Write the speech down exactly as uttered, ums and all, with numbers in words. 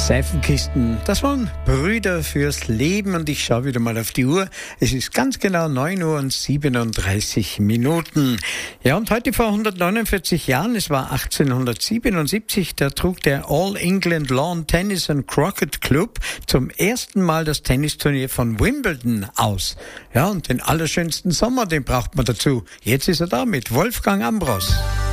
Seifenkisten, das waren Brüder fürs Leben und ich schaue wieder mal auf die Uhr. Es ist ganz genau neun Uhr und siebenunddreißig Minuten. Ja, und heute vor hundertneunundvierzig Jahren, es war achtzehnhundertsiebenundsiebzig, da trug der All England Lawn Tennis and Croquet Club zum ersten Mal das Tennisturnier von Wimbledon aus. Ja, und den allerschönsten Sommer, den braucht man dazu. Jetzt ist er da mit Wolfgang Ambros.